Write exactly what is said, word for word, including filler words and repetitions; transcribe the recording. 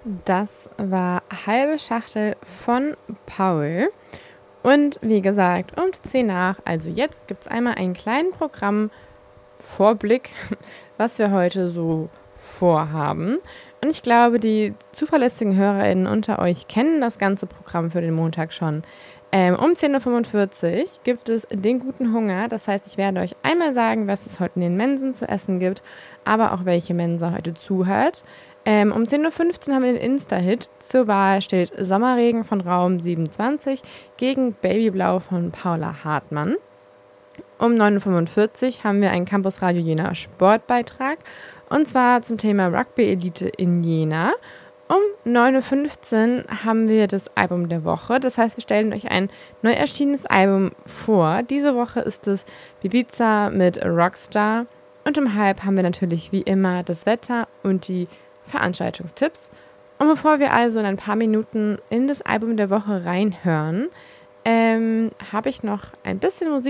Das war halbe Schachtel von Paul. Und wie gesagt, um zehn nach, also jetzt gibt es einmal einen kleinen Programmvorblick, was wir heute so vorhaben. Und ich glaube, die zuverlässigen HörerInnen unter euch kennen das ganze Programm für den Montag schon. Ähm, um zehn Uhr fünfundvierzig gibt es den guten Hunger. Das heißt, ich werde euch einmal sagen, was es heute in den Mensen zu essen gibt, aber auch welche Mensa heute zuhört. Ähm, um zehn Uhr fünfzehn haben wir den Insta-Hit. Zur Wahl steht Sommerregen von Raum siebenundzwanzig gegen Babyblau von Paula Hartmann. Um neun Uhr fünfundvierzig haben wir einen Campus Radio Jena Sportbeitrag und zwar zum Thema Rugby Elite in Jena. Um neun Uhr fünfzehn haben wir das Album der Woche. Das heißt, wir stellen euch ein neu erschienenes Album vor. Diese Woche ist es Ibiza mit Rockstar. Und um halb haben wir natürlich wie immer das Wetter und die Veranstaltungstipps. Und bevor wir also in ein paar Minuten in das Album der Woche reinhören, ähm, habe ich noch ein bisschen Musik